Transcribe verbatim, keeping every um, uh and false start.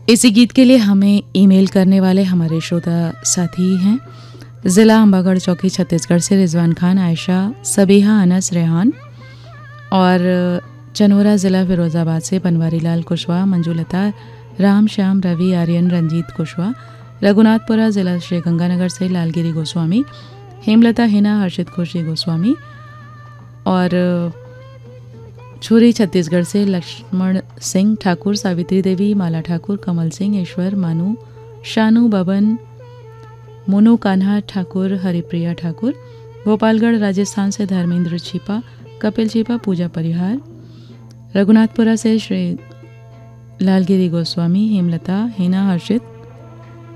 इसी गीत के लिए हमें ईमेल करने वाले हमारे श्रोता साथी हैं ज़िला अम्बागढ़ चौकी छत्तीसगढ़ से रिजवान खान, आयशा, सबीहा, अनस, रेहान और चनोरा ज़िला फिरोज़ाबाद से बनवारी लाल कुशवाहा, मंजुलता, राम श्याम, रवि, आर्यन, रंजीत कुशवाहा, रघुनाथपुरा ज़िला श्री गंगानगर से लालगिरी गोस्वामी, हेमलता, हिना, हर्षित खुशी गोस्वामी और छुरी छत्तीसगढ़ से लक्ष्मण सिंह ठाकुर, सावित्री देवी, माला ठाकुर, कमल सिंह, ईश्वर, मानू, शानू, बबन, मोनू, कान्हा ठाकुर, हरिप्रिया ठाकुर, गोपालगढ़ राजस्थान से धर्मेंद्र छिपा, कपिल छिपा, पूजा परिहार, रघुनाथपुरा से श्री लालगिरी गोस्वामी, हेमलता, हिना, हर्षित,